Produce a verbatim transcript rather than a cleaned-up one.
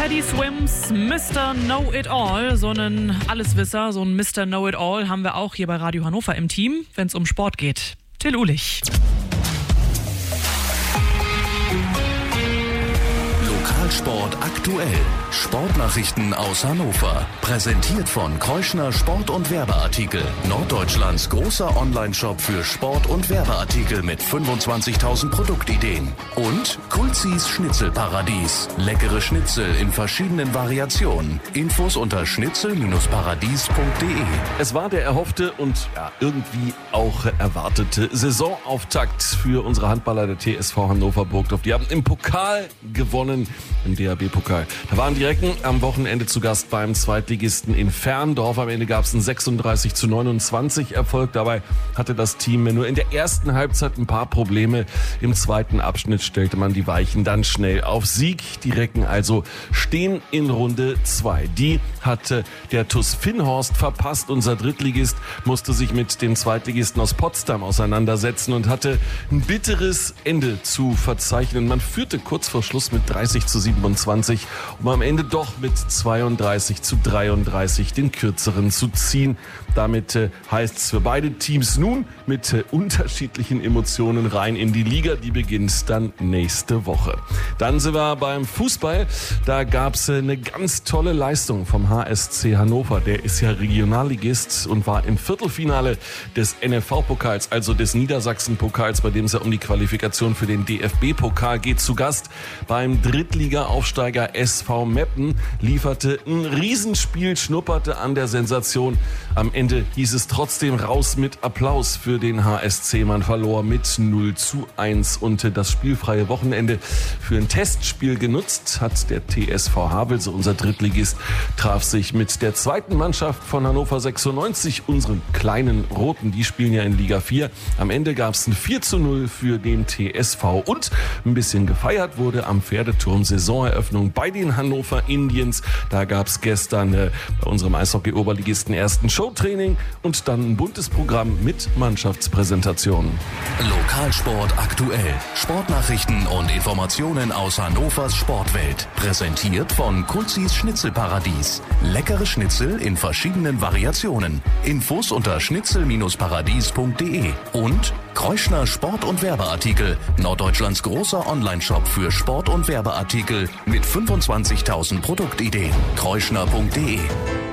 Teddy Swims Mister Know-It-All, so einen Alleswisser, so einen Mister Know-It-All haben wir auch hier bei Radio Hannover im Team, wenn es um Sport geht. Till Ulich. Lokalsport aktuell. Sportnachrichten aus Hannover. Präsentiert von Kreuschner Sport- und Werbeartikel. Norddeutschlands großer Onlineshop für Sport- und Werbeartikel mit fünfundzwanzigtausend Produktideen. Und Kulzis Schnitzelparadies. Leckere Schnitzel in verschiedenen Variationen. Infos unter schnitzel paradies punkt de. Es war der erhoffte und ja, irgendwie auch erwartete Saisonauftakt für unsere Handballer der T S V Hannover Burgdorf. Die haben im Pokal gewonnen, im D H B-Pokal. Da waren die Recken am Wochenende zu Gast beim Zweitligisten in Ferndorf. Am Ende gab es einen sechsunddreißig zu neunundzwanzig Erfolg. Dabei hatte das Team nur in der ersten Halbzeit ein paar Probleme. Im zweiten Abschnitt stellte man die Weichen dann schnell auf Sieg. Die Recken also stehen in Runde zwei. Die hatte der T U S Finnhorst verpasst. Unser Drittligist musste sich mit dem Zweitligisten aus Potsdam auseinandersetzen und hatte ein bitteres Ende zu verzeichnen. Man führte kurz vor Schluss mit dreißig zu siebenundzwanzig, um am Ende doch mit zweiunddreißig zu dreiunddreißig den kürzeren zu ziehen. Damit äh, heißt es für beide Teams nun mit äh, unterschiedlichen Emotionen rein in die Liga. Die beginnt dann nächste Woche. Dann sind wir beim Fußball. Da gab es äh, eine ganz tolle Leistung vom H S C Hannover. Der ist ja Regionalligist und war im Viertelfinale des N F V-Pokals, also des Niedersachsen-Pokals, bei dem es ja um die Qualifikation für den D F B-Pokal geht, zu Gast beim Drittliga-Aufsteiger S V Meppen. Lieferte ein Riesenspiel, schnupperte an der Sensation. Am Ende hieß es trotzdem raus mit Applaus für den H S C. Man verlor mit null zu eins und das spielfreie Wochenende für ein Testspiel genutzt hat der T S V Havelse, unser Drittligist, traf sich mit der zweiten Mannschaft von Hannover sechsundneunzig, unseren kleinen Roten. Die spielen ja in Liga vier. Am Ende gab es ein vier zu null für den T S V und ein bisschen gefeiert wurde am Pferdeturm Saisoneröffnung bei den Hannover Indians. Da gab es gestern äh, bei unserem Eishockey-Oberligisten ersten Showtraining und dann ein buntes Programm mit Mannschaftspräsentationen. Lokalsport aktuell. Sportnachrichten und Informationen aus Hannovers Sportwelt. Präsentiert von Kulzis Schnitzelparadies. Leckere Schnitzel in verschiedenen Variationen. Infos unter schnitzel paradies punkt de. Und Kreuschner Sport- und Werbeartikel. Norddeutschlands großer Onlineshop für Sport- und Werbeartikel mit fünfundzwanzigtausend Produktideen. kreuschner punkt de.